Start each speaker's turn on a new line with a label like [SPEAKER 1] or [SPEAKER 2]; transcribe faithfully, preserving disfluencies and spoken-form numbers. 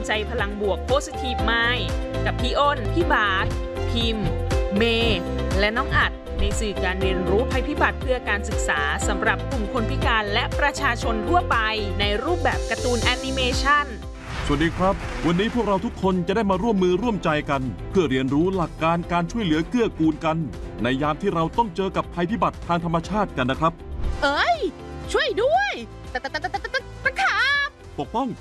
[SPEAKER 1] ใจพลังบวก Positive Mind กับพี่อ้น พี่บาสพิมพ์ เมย์และน้องอัดในสื่อการเรียนรู้ภัยพิบัติเพื่อการศึกษาสำหรับกลุ่มคนพิการและประชาชนทั่วไปในรูปแบบการ์ตูนแอนิเมชัน
[SPEAKER 2] สวัสดีครับวันนี้พวกเราทุกคนจะได้มาร่วมมือร่วมใจกันเพื่อเรียนรู้หลักการการช่วยเหลือเกื้อกูลกันในยามที่เราต้องเจอกับภัยพิบัติทางธรรมชาติกันนะครับ
[SPEAKER 3] เอ้ยช่วยด้วยตะตะตะตะตะตะตะขาบ
[SPEAKER 2] ปกป้อง